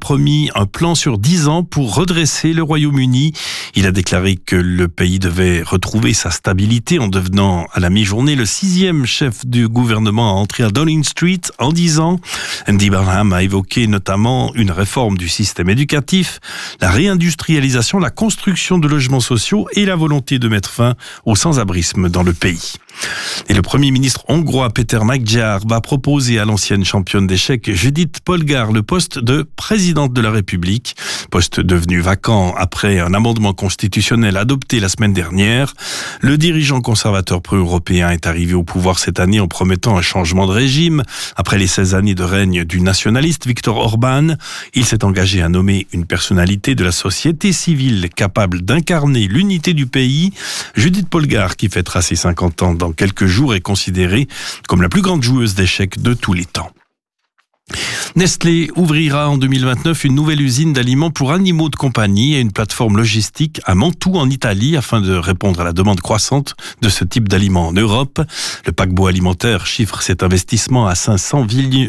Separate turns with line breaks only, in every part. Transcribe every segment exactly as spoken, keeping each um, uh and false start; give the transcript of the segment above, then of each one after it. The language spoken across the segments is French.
promis un plan sur dix ans pour redresser le Royaume-Uni. Il a déclaré que le pays devait retrouver sa stabilité en devenant à la mi-journée le sixième chef du gouvernement à entrer à Downing Street en dix ans. Andy Burnham a évoqué notamment une réforme du système éducatif, la réindustrialisation, la construction de logements sociaux et la volonté de mettre fin au sans-abrisme dans le pays. Et le Premier ministre hongrois Péter Magyar va proposer à l'ancienne championne d'échecs Judith Polgár le poste de présidente de la République, poste devenu vacant après un amendement constitutionnel adopté la semaine dernière. Le dirigeant conservateur pro-européen est arrivé au pouvoir cette année en promettant un changement de régime. Après les seize années de règne du nationaliste Viktor Orbán, il s'est engagé à nommer une personnalité de la société civile capable d'incarner l'unité du pays. Judith Polgár, qui fêtera ses cinquante ans dans quelques jours, est considérée comme la plus grande joueuse d'échecs de tous les temps. Nestlé ouvrira en deux mille vingt-neuf une nouvelle usine d'aliments pour animaux de compagnie et une plateforme logistique à Mantoue en Italie afin de répondre à la demande croissante de ce type d'aliments en Europe. Le paquebot alimentaire chiffre cet investissement à cinq cent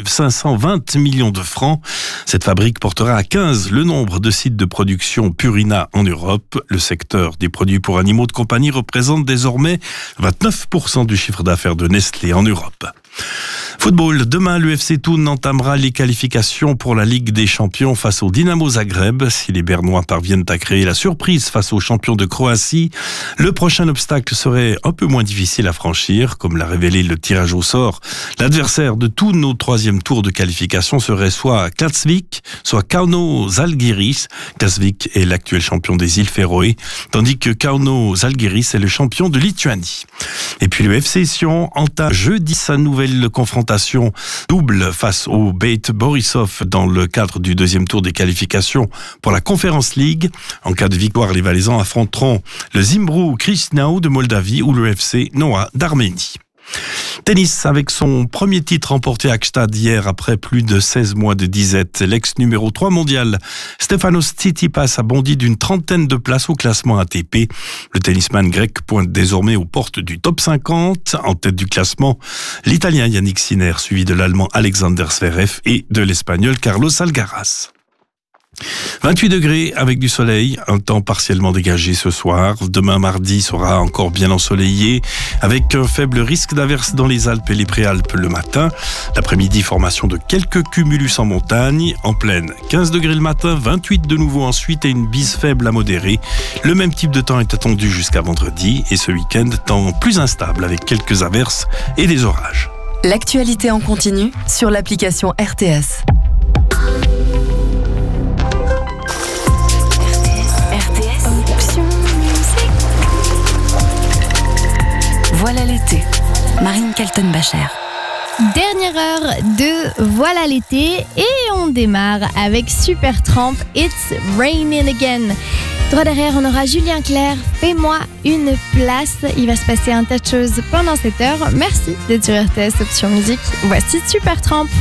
vingt millions de francs. Cette fabrique portera à quinze le nombre de sites de production Purina en Europe. Le secteur des produits pour animaux de compagnie représente désormais vingt-neuf pour cent du chiffre d'affaires de Nestlé en Europe. Football, demain le F C Thun entamera les qualifications pour la Ligue des Champions face au Dynamo Zagreb. Si les Bernois parviennent à créer la surprise face aux champions de Croatie, le prochain obstacle serait un peu moins difficile à franchir. Comme l'a révélé le tirage au sort, l'adversaire de tous nos troisième tours de qualification serait soit Katowice, soit Kauno Žalgiris. Katowice est l'actuel champion des îles Féroé, tandis que Kauno Žalgiris est le champion de Lituanie. Et puis le F C Sion entame jeudi sa nouvelle confrontation double face au Bate Borisov dans le cadre du deuxième tour des qualifications pour la Conference League. En cas de victoire, les Valaisans affronteront le Zimbru Chișinău de Moldavie ou le F C Noa d'Arménie. Tennis, avec son premier titre remporté à Gstaad hier après plus de seize mois de disette. L'ex numéro trois mondial Stefanos Tsitsipas a bondi d'une trentaine de places au classement A T P. Le tennisman grec pointe désormais aux portes du top cinquante. En tête du classement, l'Italien Yannick Sinner, suivi de l'Allemand Alexander Zverev et de l'Espagnol Carlos Alcaraz. vingt-huit degrés avec du soleil, un temps partiellement dégagé ce soir. Demain mardi sera encore bien ensoleillé avec un faible risque d'averse dans les Alpes et les Préalpes le matin. L'après-midi, formation de quelques cumulus en montagne. En plaine, quinze degrés le matin, vingt-huit de nouveau ensuite et une bise faible à modérée. Le même type de temps est attendu jusqu'à vendredi et ce week-end, temps plus instable avec quelques averses et des orages.
L'actualité en continu sur l'application R T S. Voilà l'été. Marine Kaltenbacher.
Dernière heure de Voilà l'été et on démarre avec Supertramp, It's Raining Again. Droit derrière, on aura Julien Clerc, Fais-moi une place. Il va se passer un tas de choses pendant cette heure. Merci d'être sur R T S Option Musique. Voici Supertramp.